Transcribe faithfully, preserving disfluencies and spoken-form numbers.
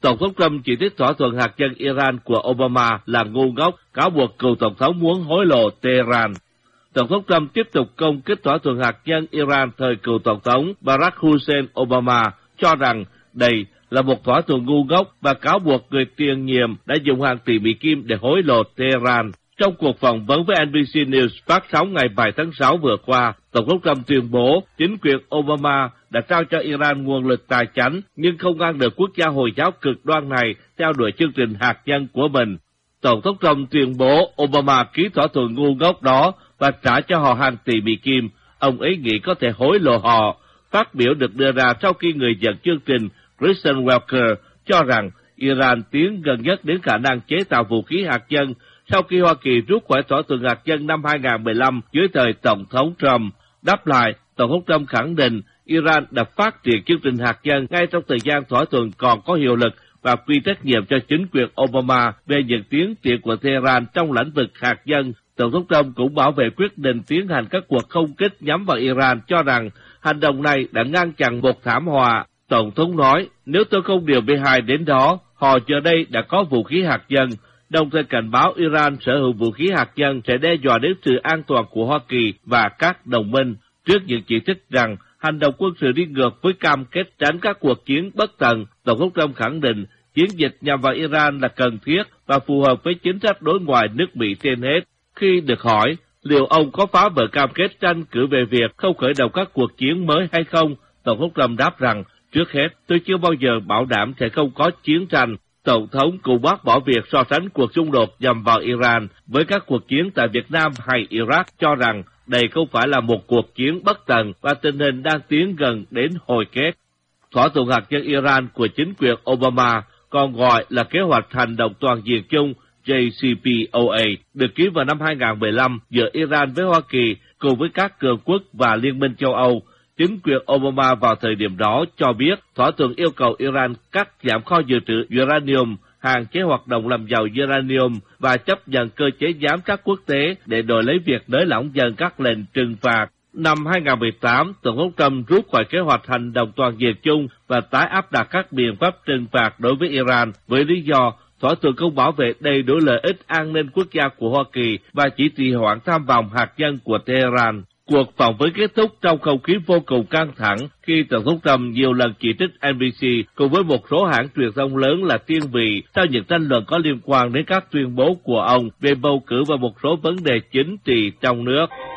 Tổng thống Trump chỉ trích thỏa thuận hạt nhân Iran của Obama là ngu ngốc, cáo buộc cựu tổng thống muốn hối lộ Tehran. Tổng thống Trump tiếp tục công kích thỏa thuận hạt nhân Iran thời cựu tổng thống Barack Hussein Obama, cho rằng đây là một thỏa thuận ngu ngốc và cáo buộc người tiền nhiệm đã dùng hàng tỷ Mỹ Kim để hối lộ Tehran. Trong cuộc phỏng vấn với en bê xê News phát sóng ngày bảy tháng sáu vừa qua, Tổng thống Trump tuyên bố chính quyền Obama đã trao cho Iran nguồn lực tài chánh nhưng không ngăn được quốc gia Hồi giáo cực đoan này theo đuổi chương trình hạt nhân của mình. Tổng thống Trump tuyên bố Obama ký thỏa thuận ngu ngốc đó và trả cho họ hàng tỷ Mỹ Kim. Ông ấy nghĩ có thể hối lộ họ. Phát biểu được đưa ra sau khi người dẫn chương trình Kristen Welker cho rằng Iran tiến gần nhất đến khả năng chế tạo vũ khí hạt nhân sau khi Hoa Kỳ rút khỏi thỏa thuận hạt nhân năm hai không một lăm dưới thời Tổng thống Trump. Đáp lại, Tổng thống Trump khẳng định Iran đã phát triển chương trình hạt nhân ngay trong thời gian thỏa thuận còn có hiệu lực và quy trách nhiệm cho chính quyền Obama về những tiến triển của Tehran trong lĩnh vực hạt nhân. Tổng thống Trump cũng bảo vệ quyết định tiến hành các cuộc không kích nhắm vào Iran, cho rằng hành động này đã ngăn chặn một thảm họa. Tổng thống nói, nếu tôi không điều B hai đến đó, họ giờ đây đã có vũ khí hạt nhân, đồng thời cảnh báo Iran sở hữu vũ khí hạt nhân sẽ đe dọa đến sự an toàn của Hoa Kỳ và các đồng minh. Trước những chỉ trích rằng hành động quân sự đi ngược với cam kết tránh các cuộc chiến bất tận, Tổng thống Trump khẳng định chiến dịch nhằm vào Iran là cần thiết và phù hợp với chính sách đối ngoại nước Mỹ trên hết. Khi được hỏi liệu ông có phá vỡ cam kết tranh cử về việc không khởi động các cuộc chiến mới hay không, Tổng thống Trump đáp rằng, trước hết, tôi chưa bao giờ bảo đảm sẽ không có chiến tranh. Tổng thống cũng bác bỏ việc so sánh cuộc xung đột nhằm vào Iran với các cuộc chiến tại Việt Nam hay Iraq, cho rằng đây không phải là một cuộc chiến bất tận và tình hình đang tiến gần đến hồi kết. Thỏa thuận hạt nhân Iran của chính quyền Obama, còn gọi là Kế hoạch Hành động Toàn diện chung J C P O A, được ký vào năm hai không một lăm giữa Iran với Hoa Kỳ cùng với các cường quốc và Liên minh châu Âu. Chính quyền Obama vào thời điểm đó cho biết thỏa thuận yêu cầu Iran cắt giảm kho dự trữ uranium, hạn chế hoạt động làm giàu uranium và chấp nhận cơ chế giám sát quốc tế để đổi lấy việc nới lỏng dần các lệnh trừng phạt. Năm hai không một tám, Tổng thống Trump rút khỏi kế hoạch hành động toàn diện chung và tái áp đặt các biện pháp trừng phạt đối với Iran với lý do thỏa thuận không bảo vệ đầy đủ lợi ích an ninh quốc gia của Hoa Kỳ và chỉ trì hoãn tham vọng hạt nhân của Tehran. Cuộc phỏng vấn kết thúc trong không khí vô cùng căng thẳng khi Tổng thống Trump nhiều lần chỉ trích en bê xê cùng với một số hãng truyền thông lớn là thiên vị sau những tranh luận có liên quan đến các tuyên bố của ông về bầu cử và một số vấn đề chính trị trong nước.